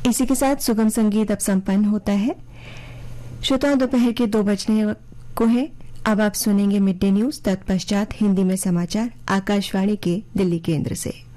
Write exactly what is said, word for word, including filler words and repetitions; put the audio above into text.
इसी के साथ सुगम संगीत अब संपन्न होता है। श्रोताओं, दोपहर के दो बजने को है। अब आप सुनेंगे मिड डे न्यूज, तत्पश्चात हिंदी में समाचार आकाशवाणी के दिल्ली केंद्र से।